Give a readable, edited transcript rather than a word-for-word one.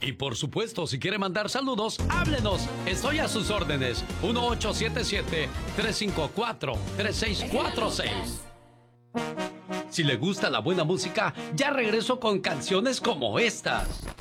Y por supuesto, si quiere mandar saludos, háblenos. Estoy a sus órdenes. 1877-354-3646. Si le gusta la buena música, ya regreso con canciones como estas.